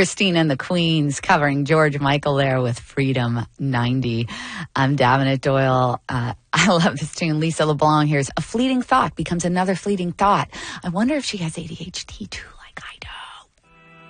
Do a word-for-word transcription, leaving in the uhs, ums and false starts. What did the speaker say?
Christine and the Queens covering George Michael there with Freedom ninety. I'm Davenant Doyle. Uh, I love this tune. Lisa LeBlanc here's A Fleeting Thought becomes another fleeting thought. I wonder if she has A D H D too.